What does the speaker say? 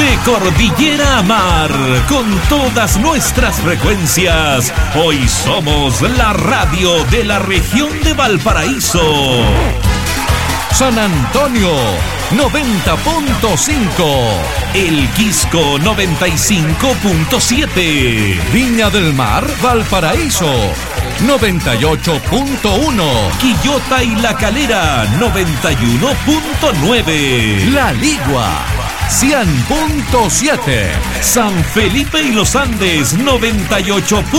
De cordillera a mar, con todas nuestras frecuencias, hoy somos la radio de la región de Valparaíso. San Antonio 90.5, El Quisco 95.7, Viña del Mar, Valparaíso 98.1, Quillota y La Calera 91.9, La Ligua 100.7, San Felipe y Los Andes 98.